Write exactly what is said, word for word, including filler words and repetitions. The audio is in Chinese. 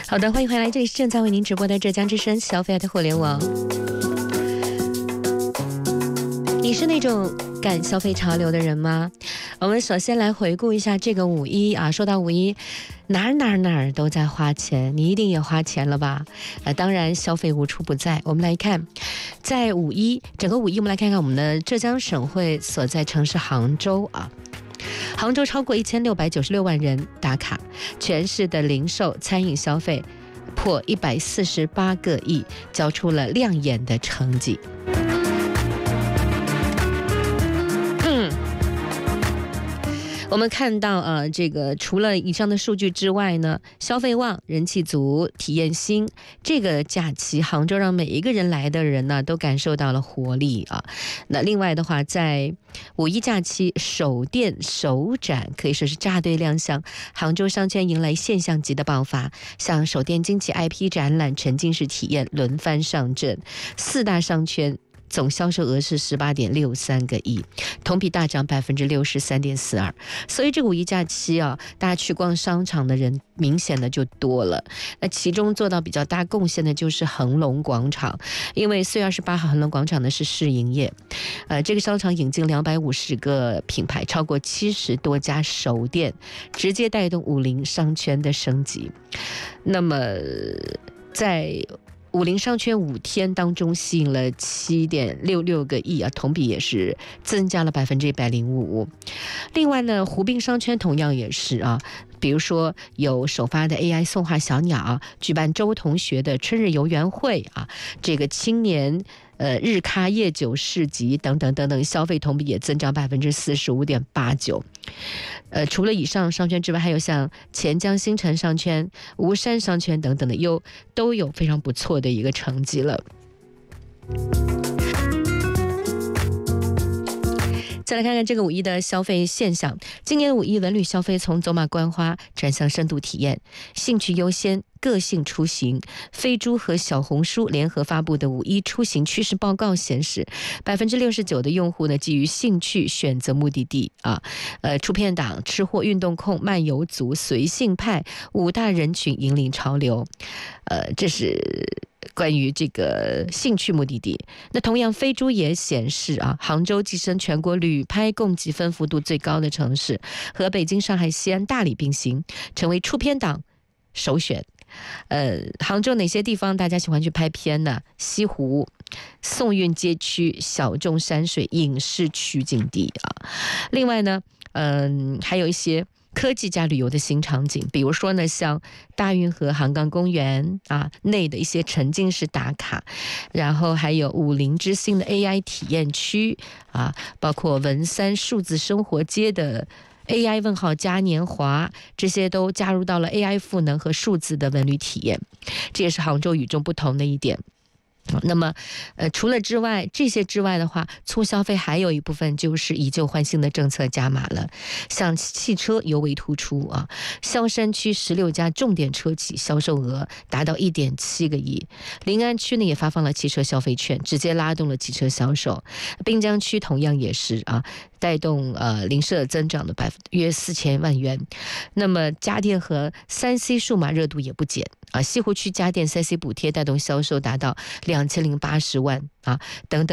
好的，欢迎回来，这里是正在为您直播的浙江之声消费爱的互联网。你是那种赶消费潮流的人吗？我们首先来回顾一下这个五一啊，说到五一，哪儿哪儿哪儿都在花钱，你一定也花钱了吧？呃，当然消费无处不在。我们来看，在五一整个五一，我们来看看我们的浙江省会所在城市杭州啊。杭州超过一千六百九十六万人打卡，全市的零售餐饮消费破一百四十八个亿，交出了亮眼的成绩。我们看到呃，这个除了以上的数据之外呢，消费旺、人气足、体验新，这个假期杭州让每一个人来的人呢都感受到了活力啊。那另外的话，在五一假期首店首展可以说是扎堆亮相，杭州商圈迎来现象级的爆发，像首店惊奇 I P 展览、沉浸式体验轮番上阵，四大商圈总销售额是十八点六三个亿，同比大涨百分之六十三点四二。所以这个五一假期啊，大家去逛商场的人明显的就多了。那其中做到比较大贡献的就是恒隆广场，因为四月二十八号恒隆广场呢是试营业，呃，这个商场引进两百五十个品牌，超过七十多家首店，直接带动武林商圈的升级。那么在武林商圈五天当中吸引了七点六六个亿啊，同比也是增加了百分之一百零五。另外呢，湖滨商圈同样也是啊，比如说有首发的 A I 送话小鸟，举办周同学的春日游园会啊，这个青年呃日咖夜酒市集等等等等，消费同比也增长百分之四十五点八九。呃，除了以上商圈之外，还有像钱江新城商圈、吴山商圈等等的，又都有非常不错的一个成绩了。再来看看这个五一的消费现象。今年五一文旅消费从走马观花转向深度体验，兴趣优先，个性出行。飞猪和小红书联合发布的五一出行趋势报告显示，百分之六十九的用户呢基于兴趣选择目的地啊，呃，出片党、吃货、运动控、漫游族、随性派五大人群引领潮流。呃，这是关于这个兴趣目的地。那同样飞猪也显示啊，杭州跻身全国旅拍共积分幅度最高的城市，和北京、上海、西安、大理并行，成为出片党首选。呃，杭州哪些地方大家喜欢去拍片呢？西湖、宋运街区、小众山水影视取景地啊。另外呢，嗯、呃，还有一些科技加旅游的新场景，比如说呢，像大运河杭港公园啊内的一些沉浸式打卡，然后还有武林之星的 A I 体验区啊，包括文三数字生活街的A I 问号嘉年华，这些都加入到了 A I 赋能和数字的文旅体验，这也是杭州与众不同的一点。那么呃，除了之外这些之外的话，促消费还有一部分就是以旧换新的政策加码了，像汽车尤为突出啊，萧山区十六家重点车企销售额达到一点七个亿，临安区呢也发放了汽车消费券，直接拉动了汽车销售，滨江区同样也是啊，带动呃零售增长的百分约四千万元。那么家电和三 C 数码热度也不减啊，西湖区家电三 C 补贴带动销售达到两千零八十万啊，等等。